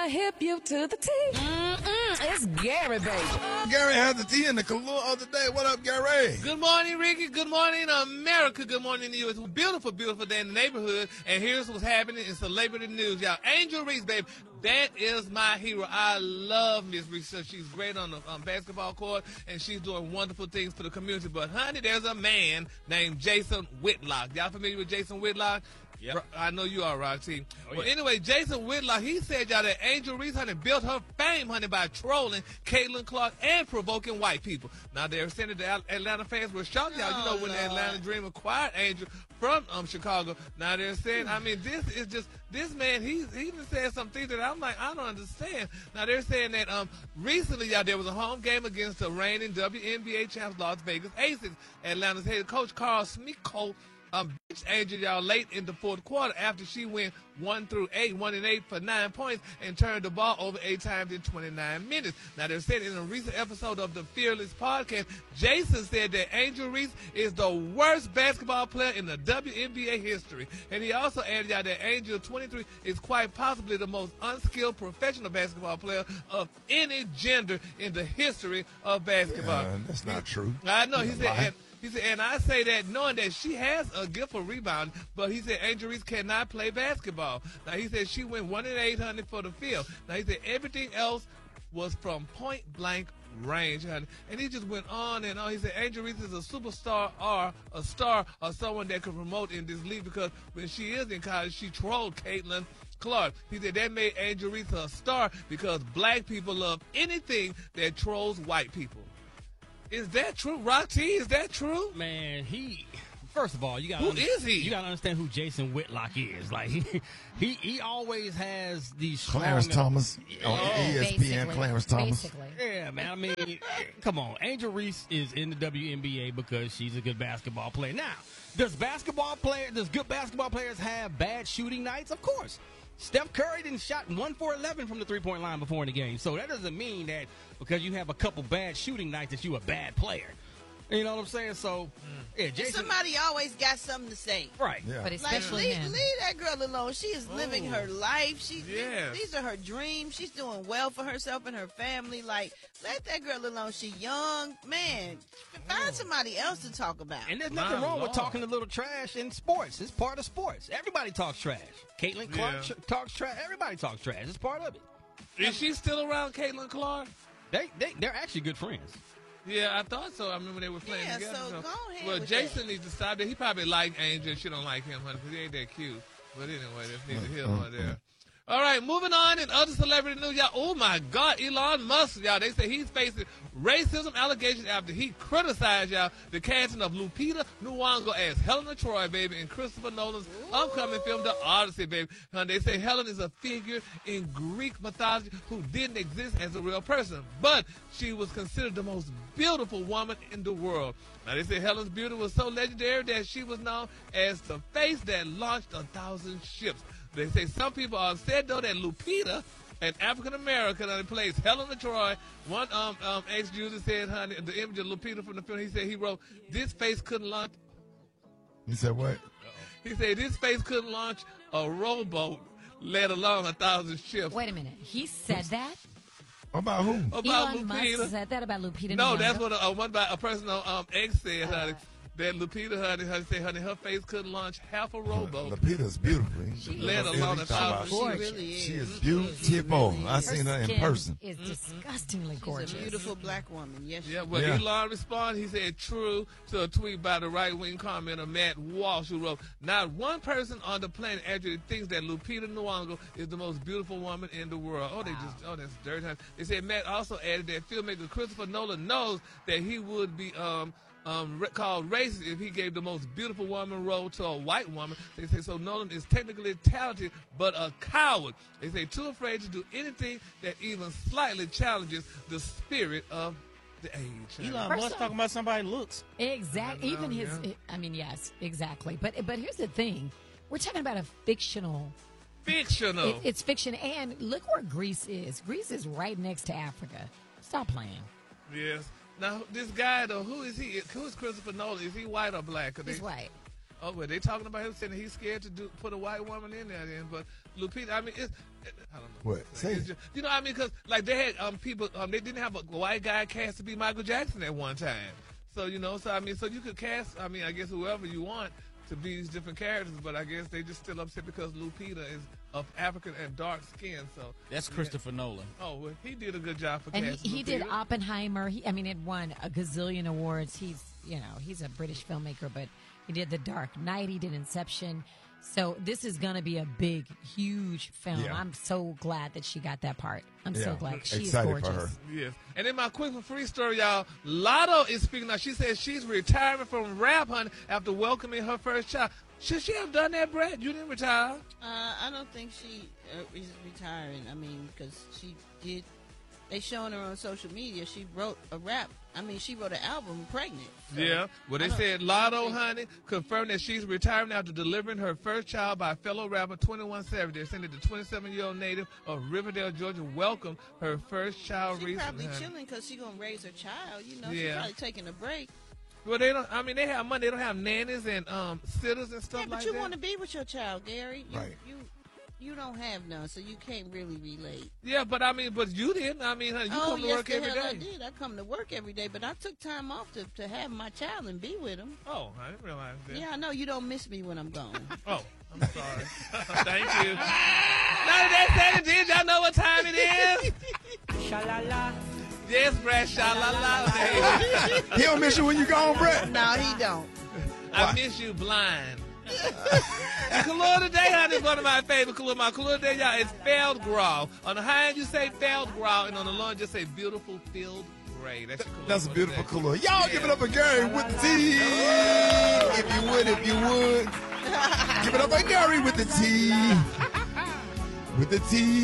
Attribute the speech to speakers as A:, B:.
A: I hip you to the T. It's Gary, baby.
B: Gary has the tea in the Kahlua of the day. What up, Gary?
C: Good morning, Ricky. Good morning, America. Good morning to you. It's a beautiful, beautiful day in the neighborhood. And here's what's happening in celebrity news, y'all. Angel Reese, baby. That is my hero. I love Miss Reese. She's great on the basketball court, and she's doing wonderful things for the community. But, honey, there's a man named Jason Whitlock. Y'all familiar with Jason Whitlock?
D: Yep.
C: I know you are, Roxy.
D: Oh,
C: Well,
D: yeah.
C: anyway, Jason Whitlock, he said, y'all, that Angel Reese, honey, built her fame, honey, by trolling Caitlin Clark and provoking white people. Now, they're saying that the Atlanta fans were shocked, y'all. You know, when the Atlanta Dream acquired Angel from Chicago. Now, they're saying, I mean, this is just, this man, he even said some things that I'm like, I don't understand. Now, they're saying that recently, y'all, there was a home game against the reigning WNBA champs, Las Vegas Aces. Atlanta's head coach, Carl Smiko, benched Angel, y'all, late in the fourth quarter after she went 1 and 8 for 9 points and turned the ball over 8 times in 29 minutes. Now, they're saying in a recent episode of the Fearless podcast, Jason said that Angel Reese is the worst basketball player in the WNBA history. And he also added, y'all, that Angel 23 is quite possibly the most unskilled professional basketball player of any gender in the history of basketball.
B: That's not true.
C: I know. He said, and I say that knowing that she has a gift for rebound, but he said Angel Reese cannot play basketball. Now, he said she went 1 and 800 for the field. Now, he said everything else was from point blank range, honey. And he just went on and on. He said Angel Reese is a superstar or a star or someone that can promote in this league because when she is in college, she trolled Caitlin Clark. He said that made Angel Reese a star because black people love anything that trolls white people. Is that true, Rocky? Is that true?
D: Man, first of all, you got
C: Who is he?
D: You got to understand who Jason Whitlock is. Like he always has these strong,
B: Clarence Thomas on ESPN.
A: Basically.
B: Clarence Thomas.
A: Basically.
D: Yeah, man. I mean, come on. Angel Reese is in the WNBA because she's a good basketball player. Now, does good basketball players have bad shooting nights? Of course. Steph Curry didn't shot 1 for 11 from the three-point line before in the game. So that doesn't mean that because you have a couple bad shooting nights that you a bad player. You know what I'm saying? So, yeah, Jason.
E: Somebody always got something to say.
D: Right.
B: Yeah.
A: But
E: Like,
A: especially him.
E: leave that girl alone. She is living her life.
C: Yeah.
E: These are her dreams. She's doing well for herself and her family. Like, let that girl alone. She's young. Man, find somebody else to talk about.
D: And there's nothing
C: My
D: wrong with
C: Lord.
D: talking a little trash in sports. It's part of sports. Everybody talks trash. Caitlin Clark
C: Yeah.
D: talks trash. Everybody talks trash. It's part of it.
C: Is she still around, Caitlin Clark?
D: They're actually good friends.
C: Yeah, I thought so. I remember they were playing
E: Yeah,
C: together.
E: so go ahead
C: Well,
E: with
C: Jason needs to stop that. He probably like Angel. She don't like him, honey, because he ain't that cute. But anyway, that's neither here nor there. All right, moving on in other celebrity news, y'all. Oh, my God, Elon Musk, y'all. They say he's facing racism allegations after he criticized, y'all, the casting of Lupita Nyong'o as Helena Troy, baby, in Christopher Nolan's upcoming film, The Odyssey, baby. They say Helen is a figure in Greek mythology who didn't exist as a real person, but she was considered the most beautiful woman in the world. Now, they say Helen's beauty was so legendary that she was known as the face that launched 1,000 ships. They say some people are upset, though, that Lupita, an African-American, plays Helena Troy. One ex-user said, honey, the image of Lupita from the film, he said he wrote, this face couldn't launch.
B: You said what?
C: He said this face couldn't launch a rowboat, let alone 1,000 ships.
A: Wait a minute. He said that?
B: About who?
C: About
A: Elon
C: Lupita.
A: Musk said that about Lupita
C: No,
A: Nyong'o?
C: that's what a person on X said, honey. That Lupita, honey, said, honey, her face couldn't launch half a rowboat.
B: Lupita's beautiful.
C: Let alone 1,000
E: She
C: ships.
E: really is.
B: She is beautiful. I seen her in
A: skin
B: person.
A: is disgustingly
E: She's
A: gorgeous.
E: a beautiful black woman. Yes, she
C: Yeah,
E: is.
C: well,
B: Yeah.
C: Elon responded. He said true to a tweet by the right-wing commenter Matt Walsh, who wrote, not one person on the planet actually thinks that Lupita Nyong'o is the most beautiful woman in the world. That's dirty. They said Matt also added that filmmaker Christopher Nolan knows that he would be called racist if he gave the most beautiful woman role to a white woman. They say so Nolan is technically talented but a coward. They say too afraid to do anything that even slightly challenges the spirit of the age.
F: Elon
A: First
F: Musk
A: off-
F: talking about somebody looks.
A: Exactly. Even his, I mean, yes, exactly. But here's the thing. We're talking about a fictional.
C: Fictional.
A: It's fiction. And look where Greece is. Greece is right next to Africa. Stop playing.
C: Yes. Now, this guy, though, who is he? Who is Christopher Nolan? Is he white or black?
A: He's white.
C: Oh, well, they talking about him saying that he's scared to put a white woman in there. Then, but Lupita, I mean, I don't know.
B: What? Say it.
C: You know, I mean, because like they had people, they didn't have a white guy cast to be Michael Jackson at one time. So you know, so you could cast. I mean, I guess whoever you want to be these different characters, but I guess they just still upset because Lupita is of African and dark skin. So
F: that's Christopher Nolan.
C: Oh, well, he did a good job for
A: and
C: casting.
A: he did Oppenheimer. It won a gazillion awards. He's a British filmmaker, but he did The Dark Knight. He did Inception. So this is going to be a big, huge film.
B: Yeah.
A: I'm so glad that she got that part. I'm so glad. She's
B: Excited
A: gorgeous.
B: for her.
C: Yes. And then my quick for free story, y'all. Lotto is speaking out. She says she's retiring from rap, honey, after welcoming her first child. Should she have done that, Brett? You didn't retire.
E: I don't think she is retiring. I mean, because she did. They showing her on social media. She wrote a rap. I mean, she wrote an album pregnant. So
C: Yeah. Well, they said Lotto, honey, confirmed that she's retiring after delivering her first child by fellow rapper 21 Savage. They're saying that the 27-year-old native of Riverdale, Georgia, welcomed her first child
E: She
C: recently.
E: probably chilling because she gonna raise her child. You know,
C: Yeah.
E: she's probably taking a break.
C: Well, they don't. I mean, they have money. They don't have nannies and sitters and stuff
E: Yeah, but
C: like
E: you
C: that.
E: want to be with your child, Gary.
B: Right.
E: You don't have none, so you can't really relate.
C: Yeah, but you didn't. I mean, honey, you come to work every
E: the hell
C: day.
E: I did. I come to work every day, but I took time off to have my child and be with him.
C: Oh, I didn't realize that.
E: Yeah, I know you don't miss me when I'm gone.
C: Oh, I'm sorry. Thank you. Now that did y'all know what time it is?
F: Sha-la-la.
C: Yes, Brad, sha-la-la.
B: He don't miss you when you gone, Brett.
E: No, he don't.
C: I miss you blind. The color today, honey, is one of my favorite color. My color today, y'all, is Feldgrau. On the high end, you say Feldgrau, and on the low end, just say beautiful field gray. That's your color.
B: That's a
C: for
B: beautiful
C: today.
B: color. Y'all give it up for Gary with the T. If you would. Give it up for Gary with the T. With the T.